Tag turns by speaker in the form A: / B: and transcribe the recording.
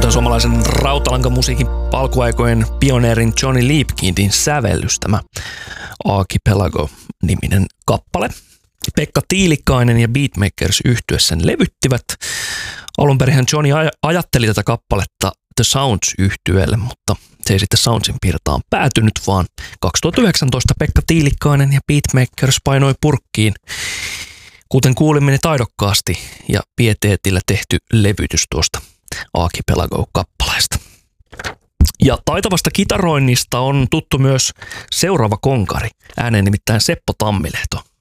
A: Suomalaisen rautalankamusiikin alkuaikojen pioneerin Johnny Liebkindin sävellys, tämä Archipelago-niminen kappale. Pekka Tiilikainen ja Beatmakers yhtyessä sen levyttivät. Alunperinhän Johnny ajatteli tätä kappaletta The Sounds-yhtyeelle, mutta se ei sitten Soundsin pirtaan päätynyt, vaan 2019 Pekka Tiilikainen ja Beatmakers painoi purkkiin, kuten kuulimme, taidokkaasti ja pieteetillä tehty levytys tuosta Archipelago-kappaleesta. Ja taitavasta kitaroinnista on tuttu myös seuraava konkari, ääneen nimittäin Seppo Tammilehto.